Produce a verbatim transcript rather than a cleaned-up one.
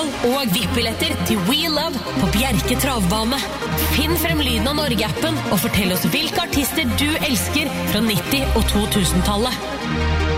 spørsmål og V I P-billetter til We Love på Bjerke Travbane. Finn frem lyden av Norge-appen og fortell oss hvilke artister du elsker fra nitti- og to tusen-tallet.